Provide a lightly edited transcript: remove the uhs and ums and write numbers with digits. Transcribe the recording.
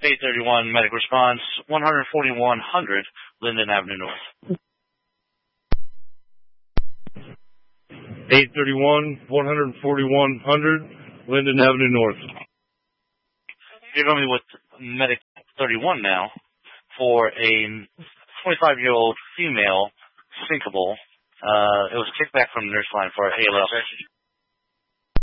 831 medic response, 14100 Linden Avenue North. 831, 14100 Linden Avenue North. You're going to be with medic 31 now for a 25-year-old female sinkable. It was kicked back from the nurse line for ALS.